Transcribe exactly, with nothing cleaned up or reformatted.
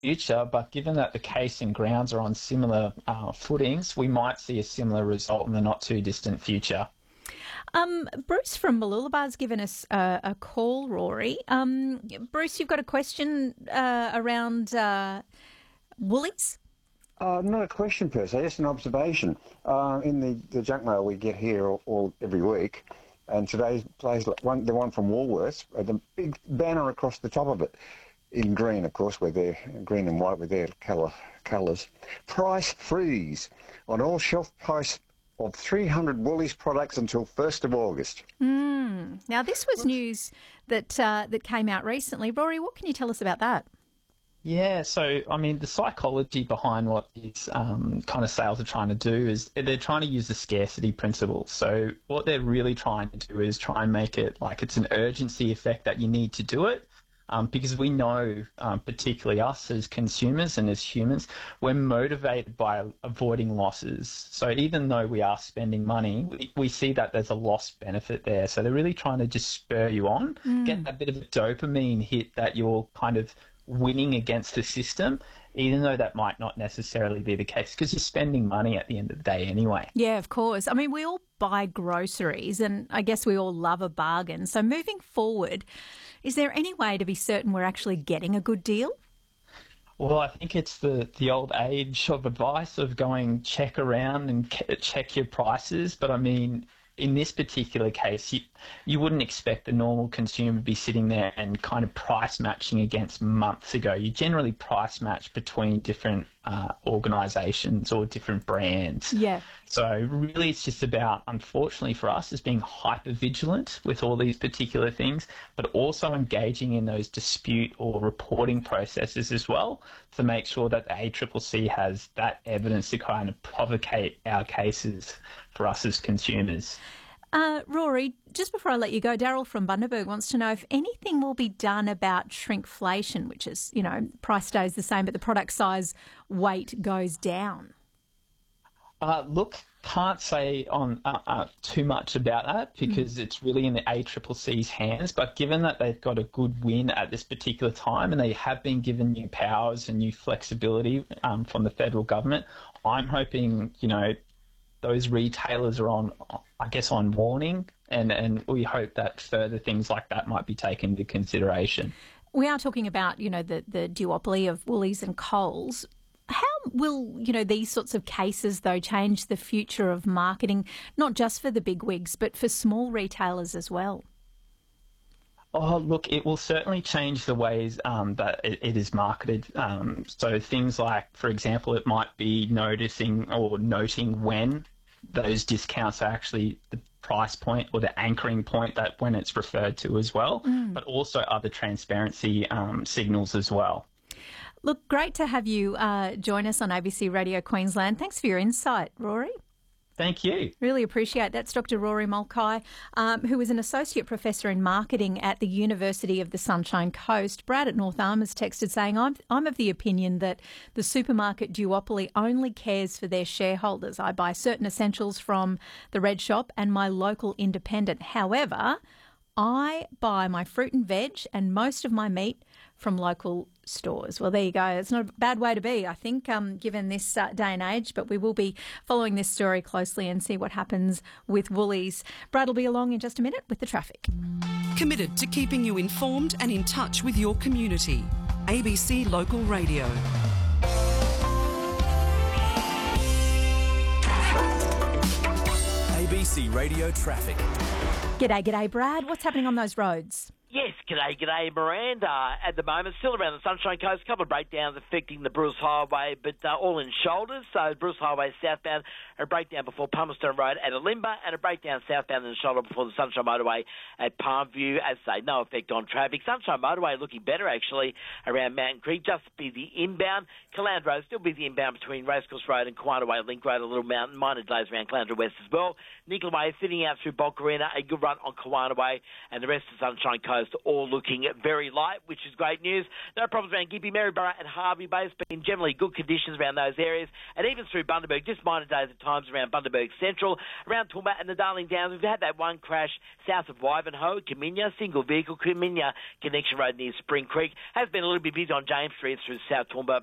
future, but given that the case and grounds are on similar uh, footings, we might see a similar result in the not too distant future. Um, Bruce from Mooloolabah's given us uh, a call, Rory. Um, Bruce, you've got a question uh, around uh, Woolies? Uh, not a question per se, just an observation. Uh, in the, the junk mail we get here all, all every week, and today's plays one, the one from Woolworths, uh, the big banner across the top of it, in green, of course, with their green and white with their colour colours. Price freeze on all shelf price of three hundred Woolies products until first of August. Mm. Now, this was news that uh, that came out recently. Rory, what can you tell us about that? Yeah, so, I mean, the psychology behind what these um, kind of sales are trying to do is they're trying to use the scarcity principle. So what they're really trying to do is try and make it like it's an urgency effect that you need to do it. Um, because we know, um, particularly us as consumers and as humans, we're motivated by avoiding losses. So even though we are spending money, we, we see that there's a lost benefit there. So they're really trying to just spur you on, mm. get that bit of a dopamine hit that you're kind of winning against the system, even though that might not necessarily be the case because you're spending money at the end of the day anyway. Yeah, of course. I mean, we all buy groceries and I guess we all love a bargain. So moving forward, is there any way to be certain we're actually getting a good deal? Well, I think it's the, the old age of advice of going check around and check your prices. But I mean, in this particular case, you, you wouldn't expect the normal consumer to be sitting there and kind of price matching against months ago. You generally price match between different uh, organisations or different brands. Yeah. So really it's just about, unfortunately for us, is being hyper vigilant with all these particular things, but also engaging in those dispute or reporting processes as well to make sure that the A C C C has that evidence to kind of provocate our cases for us as consumers. Uh, Rory, just before I let you go, Daryl from Bundaberg wants to know if anything will be done about shrinkflation, which is, you know, price stays the same, but the product size weight goes down. Uh, look, can't say on uh, uh, too much about that because mm. it's really in the A C C C's hands. But given that they've got a good win at this particular time and they have been given new powers and new flexibility um, from the federal government, I'm hoping, you know, those retailers are on, I guess, on warning, and, and we hope that further things like that might be taken into consideration. We are talking about, you know, the, the duopoly of Woolies and Coles. How will, you know, these sorts of cases, though, change the future of marketing, not just for the bigwigs, but for small retailers as well? Oh, look, it will certainly change the ways um, that it, it is marketed. Um, so things like, for example, it might be noticing or noting when those discounts are actually the price point or the anchoring point that when it's referred to as well, mm. but also other transparency um, signals as well. Look, great to have you uh, join us on A B C Radio Queensland. Thanks for your insight, Rory. Thank you. Really appreciate that. That's Doctor Rory Mulcahy, um, who is an Associate Professor in Marketing at the University of the Sunshine Coast. Brad at North Arm has texted saying, I'm, I'm of the opinion that the supermarket duopoly only cares for their shareholders. I buy certain essentials from the Red Shop and my local independent. However, I buy my fruit and veg and most of my meat from local stores. Well, there you go. It's not a bad way to be, I think, um, given this uh, day and age, but we will be following this story closely and see what happens with Woolies. Brad will be along in just a minute with the traffic. Committed to keeping you informed and in touch with your community. A B C Local Radio. A B C Radio Traffic. G'day, g'day, Brad. What's happening on those roads? Yes, g'day, g'day, Miranda. At the moment, still around the Sunshine Coast, a couple of breakdowns affecting the Bruce Highway, but uh, all in shoulders. So Bruce Highway southbound, a breakdown before Palmerston Road at Alimba, and a breakdown southbound in the shoulder before the Sunshine Motorway at Palmview. As I say, no effect on traffic. Sunshine Motorway looking better, actually, around Mountain Creek. Just busy inbound. Caloundra Road still busy inbound between Racecourse Road and Quinaway Link Road, a little mountain. Minor delays around Caloundra West as well. Nicola Way sitting out through Bocarina, a good run on Kawana Way, and the rest of Sunshine Coast all all looking very light, which is great news. No problems around Gympie, Maryborough and Harvey Bay. It's been generally good conditions around those areas, and even through Bundaberg, just minor days at times around Bundaberg Central, around Toowoomba and the Darling Downs. We've had that one crash south of Wivenhoe, Kaminya, single vehicle, Kaminya Connection Road near Spring Creek. Has been a little bit busy on James Street through South Toowoomba,